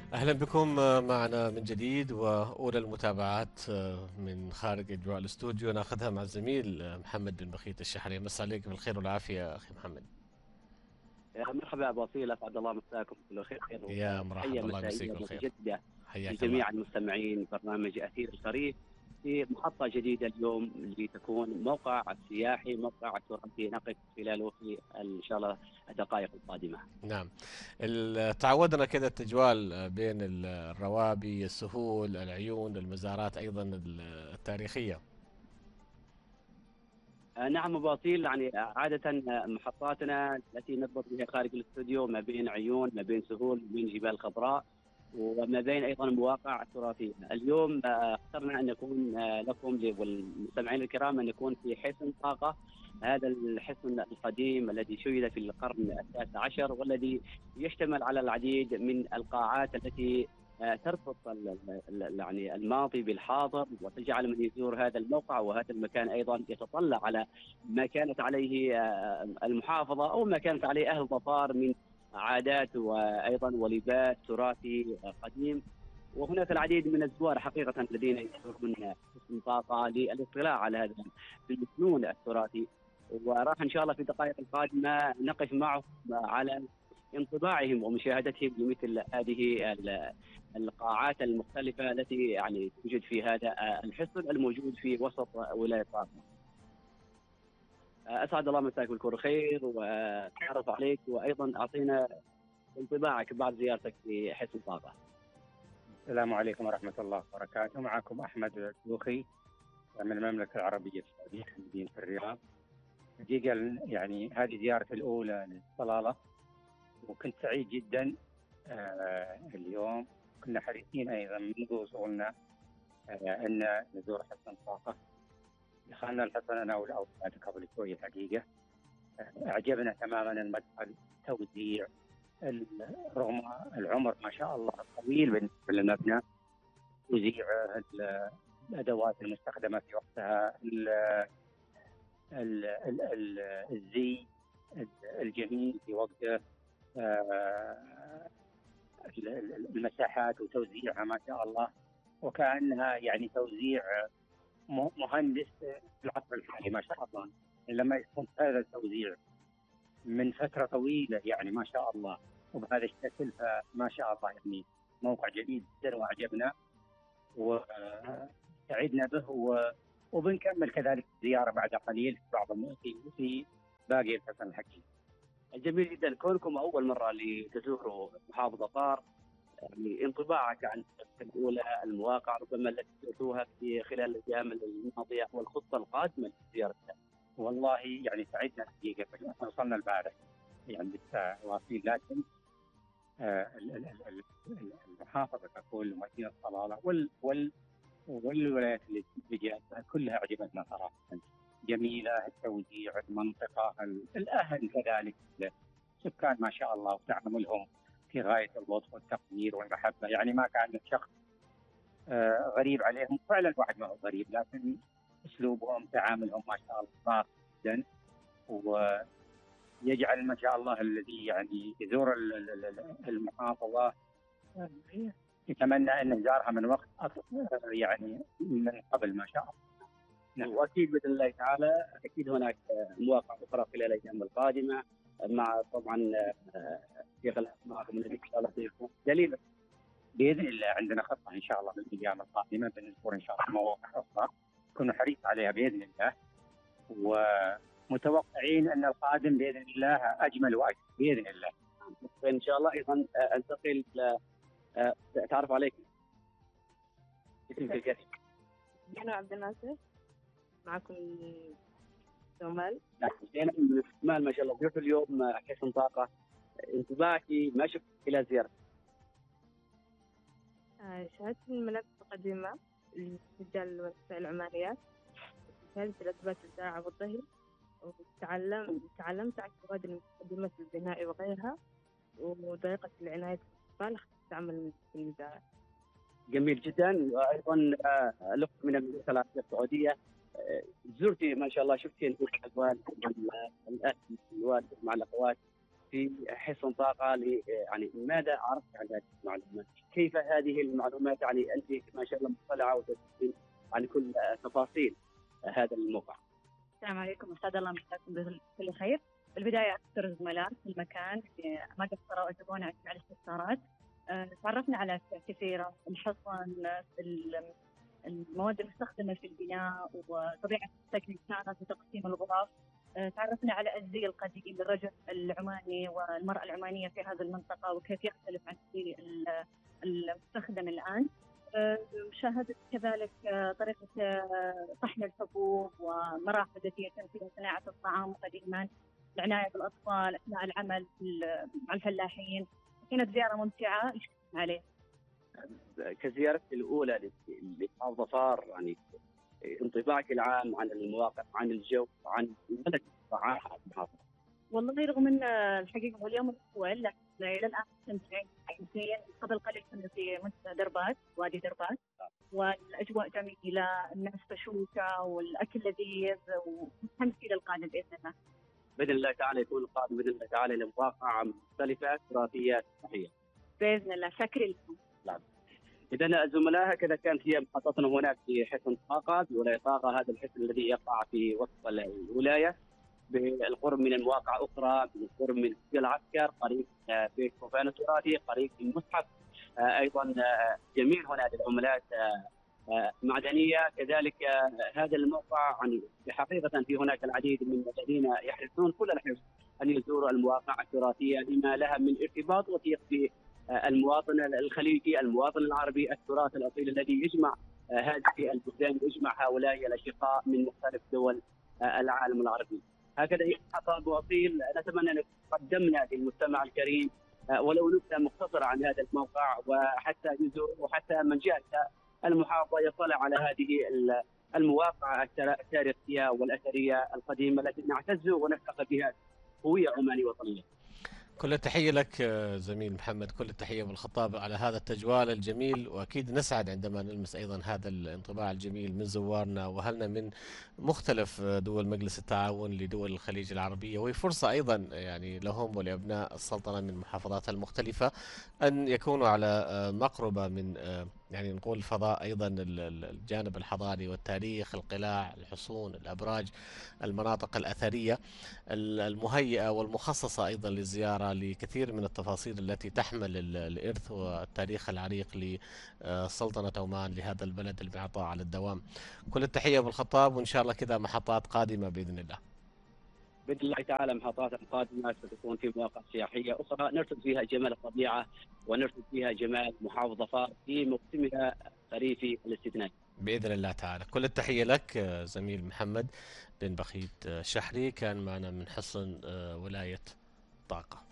أهلا بكم معنا من جديد وأولى المتابعات من خارج أجواء الاستوديو ناخذها مع الزميل محمد بن بخيت الشحري. مسا عليك بالخير والعافية أخي محمد. يا مرحبا ابو اصيل، اسعد الله مساكم بكل خير يا وتحيه مرحبا، الله مسائيه يمسيك بالخير. متجدده حياك الله. لجميع المستمعين برنامج اثير الشريف في محطه جديده اليوم لتكون موقع السياحي، موقع التراثي نقف خلاله في ان شاء الله الدقائق القادمه. نعم. تعودنا كذا التجوال بين الروابي، السهول، العيون، المزارات أيضا التاريخية. نعم ابو اصيل، يعني عاده محطاتنا التي نضبط بها خارج الاستوديو ما بين عيون، ما بين سهول، ما بين جبال خضراء، وما بين ايضا المواقع التراثيه. اليوم اخترنا ان نكون لكم والمستمعين الكرام ان نكون في حصن طاقه. هذا الحصن القديم الذي شيد في القرن التاسع عشر، والذي يشتمل على العديد من القاعات التي تربط يعني الماضي بالحاضر، وتجعل من يزور هذا الموقع وهذا المكان ايضا يتطلع على ما كانت عليه المحافظه او ما كانت عليه اهل ظفار من عادات وايضا ولباس تراثي قديم. وهناك العديد من الزوار حقيقه الذين يزورون حسن طاقه للاطلاع على هذا الفنون التراثي. وراح ان شاء الله في الدقائق القادمه نقف معهم على انطباعهم ومشاهدتهم لمثل هذه القاعات المختلفه التي يعني توجد في هذا الحصن الموجود في وسط ولايه طابا. اسعد الله مساك بالكل خير وتعرف عليك، وايضا اعطينا انطباعك بعد زيارتك في حصن طابا. السلام عليكم ورحمة الله وبركاته. معكم أحمد دوخي من المملكة العربية السعودية من مدينة الرياض. حقيقة يعني هذه زيارتي الأولى للصلالة، وكنت سعيد جدا. اليوم كنا حريصين أيضا منذ وصولنا أن نزور حصن طاقة. دخلنا الحصن أنا والأولاد قبل شوي الحقيقة. أعجبنا تماما المدخل، توزيع، رغم العمر ما شاء الله طويل بالنسبة للمبنى، توزيع الادوات المستخدمه في وقتها، الزي الجميل في وقته، المساحات وتوزيعها ما شاء الله، وكانها يعني توزيع مهندس في العصر الحالي ما شاء الله. لما يكون هذا التوزيع من فتره طويله يعني ما شاء الله وبهذا الشكل فما شاء الله، يعني موقع جديد جدا واعجبنا وسعدنا به، وبنكمل كذلك الزياره بعد قليل في بعض في باقي الحصن الحكيم. جميل جدا كونكم اول مره لتزوروا محافظه طار. يعني انطباعك عن الاولى المواقع ربما التي زرتوها في خلال الايام الماضيه والخطه القادمه لزيارتها. والله يعني سعدنا الحقيقه، احنا وصلنا البارح يعني لسه واصلين، لكن المحافظه ككل ومدينه صلاله والولايات اللي بجهتها كلها عجبتنا صراحه. جميله التوزيع، المنطقه، الاهل كذلك، السكان ما شاء الله وتعاملهم في غايه اللطف والتقدير والمحبه. يعني ما كان شخص غريب عليهم، فعلا الواحد ما هو غريب، لكن اسلوبهم تعاملهم ما شاء الله راقي جدا، ويجعل ما شاء الله الذي يعني يزور المحافظه يتمنى ان يزارها من وقت يعني من قبل ما شاء الله. نعم. واكيد باذن الله تعالى اكيد هناك مواقع اخرى خلال الايام القادمه، مع طبعا شيخ الاسماء من ان شاء الله سيكون دليل. باذن الله عندنا خطه ان شاء الله في الايام القادمه بنذكر ان شاء الله مواقع اخرى كنا حريص عليها باذن الله، ومتوقعين ان القادم باذن الله اجمل واجمل باذن الله. ان شاء الله ايضا انتقل تعرف عليك اسمك الكريم. أنا عبد الناصر، معكم جمال. زين من الجمال ما شاء الله. زرت اليوم حصن طاقه، انطباعك ما شفت خلال زيارتك؟ شاهدت الملابس القديمة لرجال العمانيات، شاهدت الأدوات الزراعة والظهر، وتعلمت عن الرواد المتقدمة في البناء وغيرها، وطريقة العناية بالأطفال تعمل في الوزارة. جميل جدا. وايضا لقط من المملكه العربيه السعوديه، زرتي ما شاء الله، شفتي الالوان الاهل الوالد مع الاخوات في حصن طاقه يعني ماذا عرفت عن هذه المعلومات؟ كيف هذه المعلومات؟ يعني انت ما شاء الله مطلعه وتسألين عن كل تفاصيل هذا الموقع. السلام عليكم، أسعد الله مساكم بكل خير. بالبداية أشكر الزملاء في المكان ما قصروا أجابونا على جميع الاستفسارات. تعرفنا على أشياء كثيرة، الحصن، المواد المستخدمة في البناء وطبيعة السكن كانت وتقسيم الغرف. تعرفنا على الزي القديم للرجل العماني والمرأة العمانية في هذه المنطقة وكيف يختلف عن الزي المستخدم الآن. شاهدت كذلك طريقة طحن الحبوب ومراحل التي يتم فيها صناعة الطعام قديما، العناية بالأطفال أثناء العمل مع الفلاحين. كانت زيارة ممتعة اشتغلنا عليه. كزيارتي الأولى لمحافظة فار، يعني انطباعك العام عن المواقع، عن الجو، عن الملك الطعام في المحافظة؟ والله رغم أن الحقيقة هو اليوم الأول، لكن إلى الآن مستمتعين. قبل قليل كنا في منطقة دربات، وادي دربات، والأجواء جميلة، الناس بشوشة والأكل لذيذ، ومتحمسين للقادم بإذن الله. بإذن الله تعالى يكون القادم بإذن الله تعالى لمواقع مختلفة تراثية صحية بإذن الله. شاكرين لكم. نعم. إذا الزملاء هكذا كانت هي محطتنا هناك في حصن طاقة، بولاية طاقة. هذا الحصن الذي يقع في وسط الولاية بالقرب من مواقع أخرى، بالقرب من العسكر، قريب بيت كوفان التراثي، قريب من المتحف أيضا جميل هنا للعملات معدنية. كذلك هذا الموقع يعني حقيقة في هناك العديد من الذين يحرصون كل الحرص أن يزوروا المواقع التراثية لما لها من ارتباط وثيق بالمواطن الخليجي، المواطن العربي، التراث الأصيل الذي يجمع هذه البلدان، يجمع هؤلاء الأشقاء من مختلف دول العالم العربي. هكذا يحصل بوصيل. نتمنى أن قدمنا للمستمع الكريم ولو نبذة مختصرة عن هذا الموقع، وحتى يزور وحتى من جاء المحافظة يطلع على هذه المواقع التاريخية والأثرية القديمة التي نعتز ونفتخر بها، هوية عمانية وطنية. كل التحية لك زميل محمد، كل التحية والخطاب على هذا التجوال الجميل، وأكيد نسعد عندما نلمس أيضا هذا الانطباع الجميل من زوارنا وأهلنا من مختلف دول مجلس التعاون لدول الخليج العربية. وهي فرصة أيضا يعني لهم ولأبناء السلطنة من محافظاتها المختلفة أن يكونوا على مقربة من يعني نقول فضاء أيضا الجانب الحضاري والتاريخ، القلاع، الحصون، الأبراج، المناطق الأثرية المهيئة والمخصصة أيضا للزيارة لكثير من التفاصيل التي تحمل الإرث والتاريخ العريق لسلطنة عمان، لهذا البلد المعطاء على الدوام. كل التحية بالخطاب، وإن شاء الله كذا محطات قادمة بإذن الله. بإذن الله تعالى محطات قادمة ستكون في مواقع سياحية أخرى نرصد فيها جمال الطبيعة ونرصد فيها جمال محافظة فار في موسمها الخريفي الاستثنائي بإذن الله تعالى. كل التحية لك زميل محمد بن بخيت الشحري، كان معنا من حصن ولاية طاقة.